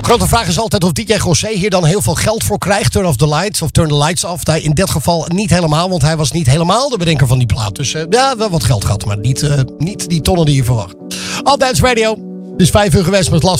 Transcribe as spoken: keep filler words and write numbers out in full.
Grote vraag is altijd of D J José hier dan heel veel geld voor krijgt. Turn off the lights of turn the lights off. Nee, in dit geval niet helemaal, want hij was niet helemaal de bedenker van die plaat. Dus uh, ja, wel wat geld gehad, maar niet, uh, niet die tonnen die je verwacht. All Dance Radio. Het is vijf uur geweest met Last